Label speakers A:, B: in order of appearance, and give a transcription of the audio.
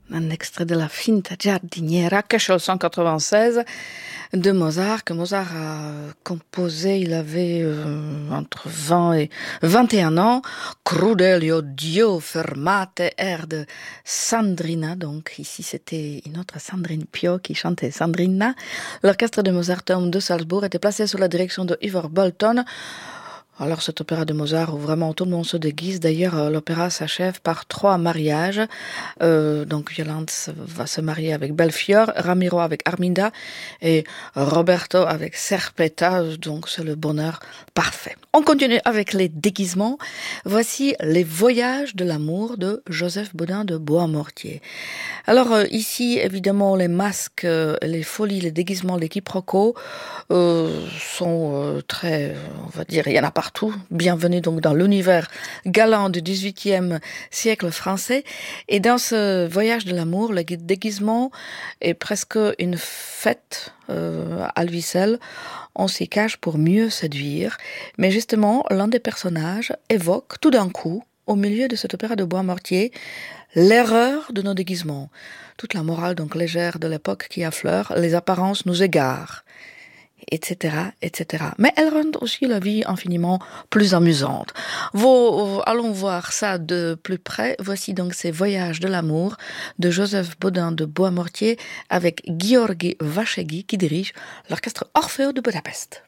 A: un extrait de la Finta giardiniera, Köchel 196 de Mozart, que Mozart a composé, il avait entre 20 et 21 ans. Crudelio Dio fermate, air de Sandrina, donc ici c'était une autre Sandrine Pio qui chantait Sandrina. L'orchestre de Mozarteum de Salzbourg était placé sous la direction de Ivor Bolton. Alors cet opéra de Mozart où vraiment tout le monde se déguise. D'ailleurs, l'opéra s'achève par 3 mariages. Donc Yolande va se marier avec Belfiore, Ramiro avec Arminda et Roberto avec Serpetta. Donc c'est le bonheur parfait. On continue avec les déguisements. Voici Les Voyages de l'amour de Joseph Bodin de Boismortier. Alors ici, évidemment, les masques, les folies, les déguisements, les quiproquos sont très, on va dire, il y en a partout. Bienvenue donc dans l'univers galant du XVIIIe siècle français. Et dans ce voyage de l'amour, le déguisement est presque une fête à lui seul. On s'y cache pour mieux séduire. Mais justement, l'un des personnages évoque tout d'un coup, au milieu de cet opéra de Boismortier, l'erreur de nos déguisements. Toute la morale donc légère de l'époque qui affleure, les apparences nous égarent, etc., etc. Mais elles rendent aussi la vie infiniment plus amusante. Allons voir ça de plus près. Voici donc ces Voyages de l'amour de Joseph Bodin de Boismortier avec Gheorghe Vacheghi qui dirige l'orchestre Orfeo de Budapest.